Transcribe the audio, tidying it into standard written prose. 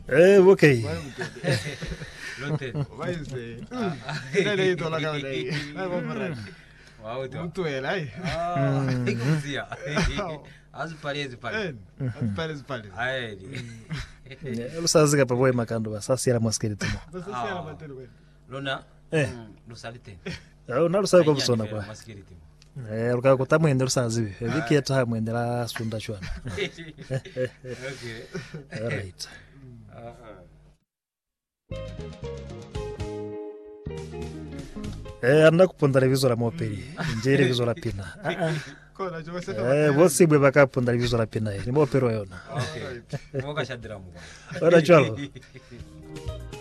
Okay. Lote. Vai se. Dai to la cabra aí. Vai vamos. Wow, to. Muito ela aí. Ikusia. Azu parezi pale. Pale. Aeli. Lusazika pamoja makando basa era maskeri timo. Você se ela batendo bem. Lona. Lusalite. Unalusaga kwa busona kwa. Maskeri timo. Ruka kutamwende rusazivi. Viki eta mwendela sunda chwana. Okay. All right. Anda kupunda reviso la moperi. Nje reviso la pina. Kona jo você Você bwe bakapunda reviso la pina. Ni mopero yona. Okay. Moga shadiramu. Ora chalo.